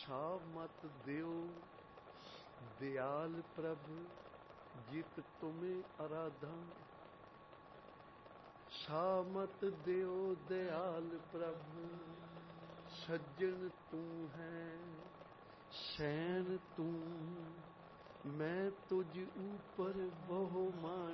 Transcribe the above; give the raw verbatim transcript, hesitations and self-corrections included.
ਛਾ ਮਤ ਦਿਓ ਦਿਆਲ ਪ੍ਰਭ ਜਿਤ ਤੁਮੇ ਅਰਾਧਾ। ਛਾ ਮਤ ਦਿਓ ਦਿਆਲ ਪ੍ਰਭ ਸੱਜਣ ਤੂੰ ਹੈ ਸ਼ੈਨ ਤੂੰ। ਮੈਂ ਤੁਝ ਊਪਰ ਬਹੁ ਮਾਨ